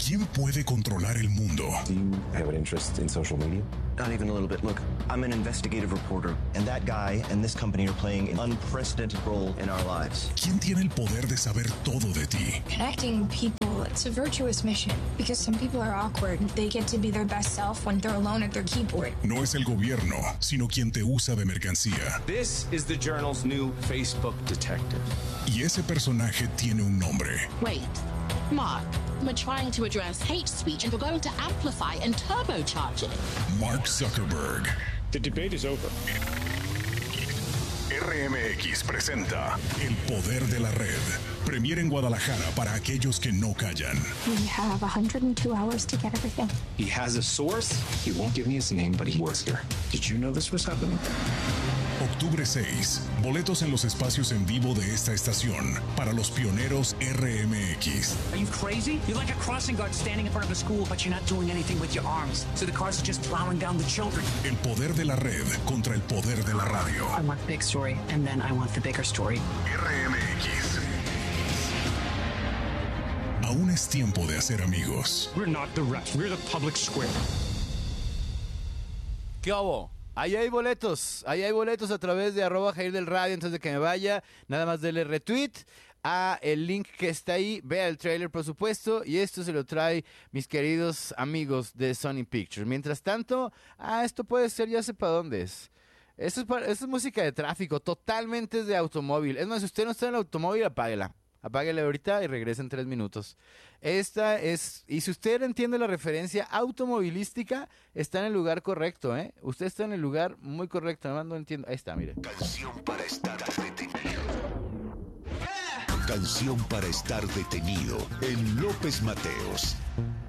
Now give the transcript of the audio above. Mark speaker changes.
Speaker 1: ¿Quién puede controlar el mundo?
Speaker 2: Do you have an interest in social media?
Speaker 3: Not even a little bit. Look, I'm an investigative reporter, and that guy and this company are playing an unprecedented role in our lives.
Speaker 1: ¿Quién tiene el poder de saber todo de ti?
Speaker 4: Connecting people, it's a virtuous mission because some people are awkward. They get to be their best self when they're alone at their keyboard.
Speaker 1: No es el gobierno, sino quien te usa de mercancía.
Speaker 5: This is the Journal's new Facebook detective.
Speaker 1: Y ese personaje tiene un nombre.
Speaker 6: Wait, Mark, we're trying to address hate speech and we're going to amplify and turbocharge it.
Speaker 1: Mark Zuckerberg.
Speaker 5: The debate is over.
Speaker 1: RMX presenta El Poder de la Red. Premiere en Guadalajara para aquellos que no callan.
Speaker 4: We have 102 hours to get everything.
Speaker 5: He has a source.
Speaker 2: He won't give me his name, but he works here.
Speaker 5: Did you know this was happening?
Speaker 1: Octubre 6. Boletos en los espacios en vivo de esta estación para los pioneros RMX.
Speaker 7: Are you crazy? You're like a crossing guard standing in front of a school, but you're not doing anything with your arms. So the cars are just plowing down the children.
Speaker 1: El poder de la red contra el poder de la radio.
Speaker 7: I want the big story, and then I want the bigger story.
Speaker 1: RMX. Aún es tiempo de hacer amigos.
Speaker 5: We're not the rest. We're the public square.
Speaker 8: ¿Qué hubo? Ahí hay boletos a través de @Jair del Radio. Antes de que me vaya, nada más dele retweet a el link que está ahí, vea el trailer por supuesto, y esto se lo trae mis queridos amigos de Sony Pictures. Mientras tanto, esto puede ser, ya sé para dónde es. Esto es música de tráfico, totalmente es de automóvil. Es más, si usted no está en el automóvil, apáguela ahorita y regresa en 3 minutos. Esta es, y si usted entiende la referencia automovilística, está en el lugar correcto, ¿eh? Usted está en el lugar muy correcto, nada más no entiendo. Ahí está, mire.
Speaker 9: Canción para estar detenido. Canción para estar detenido en López Mateos.